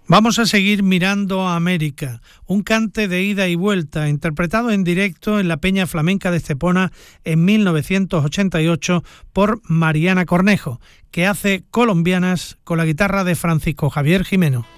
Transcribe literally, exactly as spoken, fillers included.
Vamos a seguir mirando a América, un cante de ida y vuelta, interpretado en directo en la Peña Flamenca de Estepona en mil novecientos ochenta y ocho por Mariana Cornejo, que hace colombianas con la guitarra de Francisco Javier Jimeno.